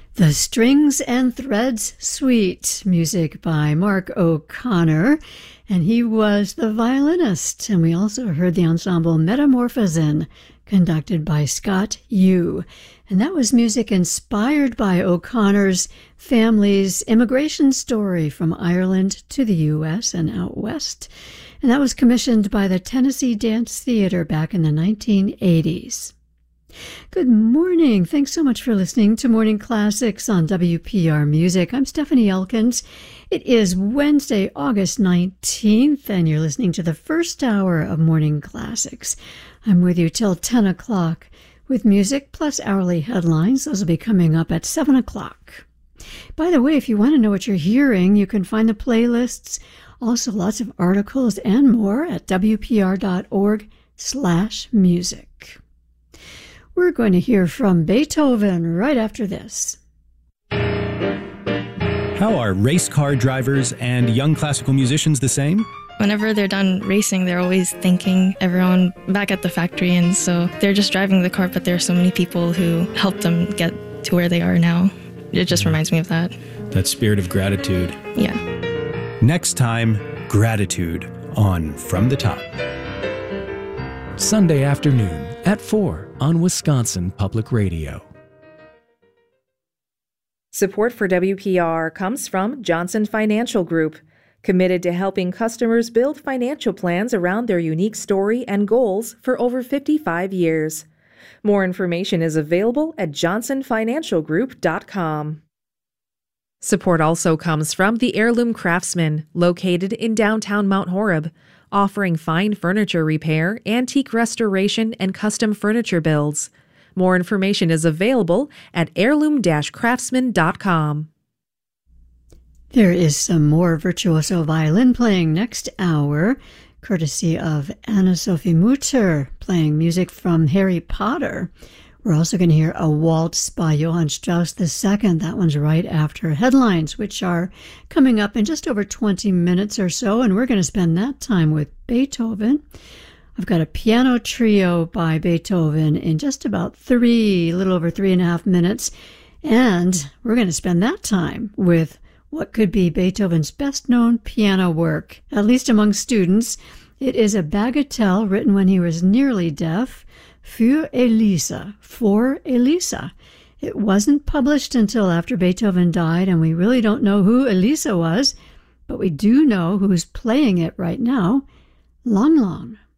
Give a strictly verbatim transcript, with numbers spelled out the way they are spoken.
The Strings and Threads Suite, music by Mark O'Connor, and he was the violinist. And we also heard the ensemble Metamorphosen, conducted by Scott Yu. And that was music inspired by O'Connor's family's immigration story from Ireland to the U S and out west. And that was commissioned by the Tennessee Dance Theater back in the nineteen eighties. Good morning. Thanks so much for listening to Morning Classics on W P R Music. I'm Stephanie Elkins. It is Wednesday, August nineteenth, and you're listening to the first hour of Morning Classics. I'm with you till ten o'clock with music plus hourly headlines. Those will be coming up at seven o'clock. By the way, if you want to know what you're hearing, you can find the playlists, also lots of articles and more at wpr.org slash music. We're going to hear from Beethoven right after this. How are race car drivers and young classical musicians the same? Whenever they're done racing, they're always thanking everyone back at the factory, and so they're just driving the car, but there are so many people who helped them get to where they are now. It just reminds me of that. That spirit of gratitude. Yeah. Next time, gratitude on From the Top. Sunday afternoon at four on Wisconsin Public Radio. Support for W P R comes from Johnson Financial Group, committed to helping customers build financial plans around their unique story and goals for over fifty-five years. More information is available at johnson financial group dot com. Support also comes from the Heirloom Craftsman, located in downtown Mount Horeb, offering fine furniture repair, antique restoration, and custom furniture builds. More information is available at heirloom dash craftsman dot com. There is some more virtuoso violin playing next hour, courtesy of Anna-Sophie Mutter, playing music from Harry Potter. We're also going to hear a waltz by Johann Strauss the Second. That one's right after headlines, which are coming up in just over twenty minutes or so, and we're going to spend that time with Beethoven. I've got a piano trio by Beethoven in just about three, a little over three and a half minutes, and we're going to spend that time with what could be Beethoven's best-known piano work, at least among students. It is a bagatelle written when he was nearly deaf, Für Elisa, for Elisa. It wasn't published until after Beethoven died, and we really don't know who Elisa was, but we do know who's playing it right now, Lang Lang.